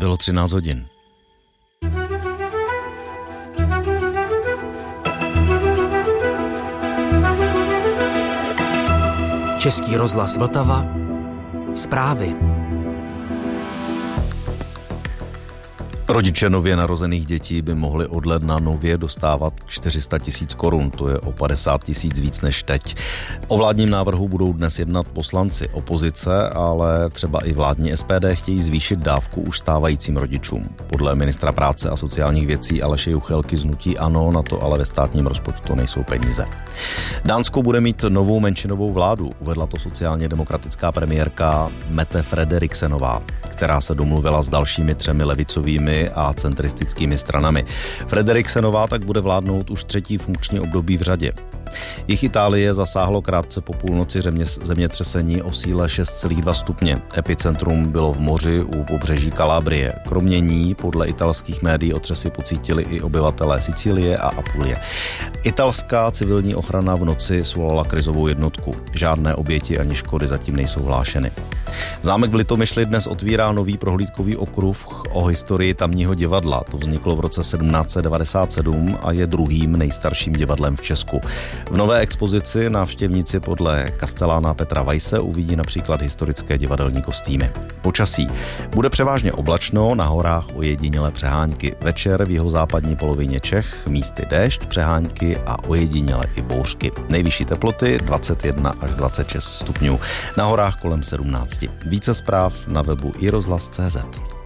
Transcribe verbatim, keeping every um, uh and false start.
Bylo třináct hodin. Český rozhlas Vltava. Zprávy. Rodiče nově narozených dětí by mohli od ledna nově dostávat čtyři sta tisíc korun, to je o padesát tisíc víc než teď. O vládním návrhu budou dnes jednat poslanci opozice, ale třeba i vládní S P D chtějí zvýšit dávku už stávajícím rodičům. Podle ministra práce a sociálních věcí Aleše Juchelky z hnutí ANO na to ale ve státním rozpočtu nejsou peníze. Dánsko bude mít novou menšinovou vládu, uvedla to sociálně demokratická premiérka Mette Frederiksenová, která se domluvila s dalšími třemi levicovými a centristickými stranami. Frederiksenová tak bude vládnout už třetí funkční období v řadě. Jich Itálie zasáhlo krátce po půlnoci zemětřesení o síle šest celá dva stupně. Epicentrum bylo v moři u pobřeží Kalábrie. Kromě ní podle italských médií otřesy pocítili i obyvatelé Sicílie a Apulie. Italská civilní ochrana v noci svolala krizovou jednotku. Žádné oběti ani škody zatím nejsou hlášeny. Zámek v Litomyšli dnes otvírá nový prohlídkový okruh o historii tamního divadla. To vzniklo v roce sedmnáct set devadesát sedm a je druhým nejstarším divadlem v Česku. V nové expozici návštěvníci podle kastelána Petra Weisse uvidí například historické divadelní kostýmy. Počasí. Bude převážně oblačno, na horách ojedinělé přehánky. Večer v jihozápadní polovině Čech místy déšť, přehánky a ojedinělé i bouřky. Nejvyšší teploty dvacet jedna až dvacet šest stupňů. Na horách kolem sedmnáct. Více zpráv na webu i rozhlas tečka cé zet.